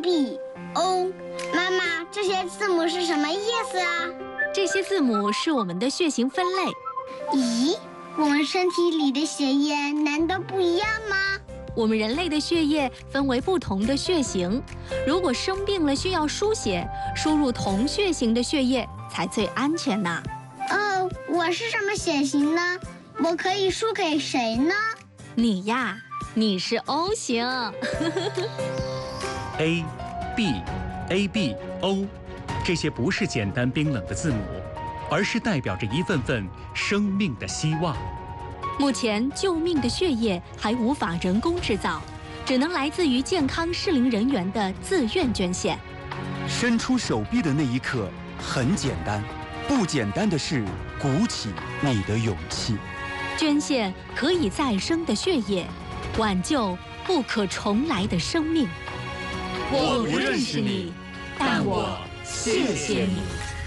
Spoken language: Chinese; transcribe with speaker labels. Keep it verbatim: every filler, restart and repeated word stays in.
Speaker 1: B O。妈妈，这些字母是什么意思啊？
Speaker 2: 这些字母是我们的血型分类。
Speaker 1: 咦，我们身体里的血液难道不一样吗？
Speaker 2: 我们人类的血液分为不同的血型，如果生病了需要输血，输入同血型的血液才最安全呢。
Speaker 1: 哦，我是什么血型呢？我可以输给谁呢？
Speaker 2: 你呀，你是 O 型。
Speaker 3: A、B、A B O， 这些不是简单冰冷的字母，而是代表着一份份生命的希望。
Speaker 2: 目前救命的血液还无法人工制造，只能来自于健康适龄人员的自愿捐献。
Speaker 4: 伸出手臂的那一刻很简单，不简单的是鼓起你的勇气。
Speaker 2: 捐献可以再生的血液，挽救不可重来的生命。
Speaker 5: 我不认识你，但我谢谢你。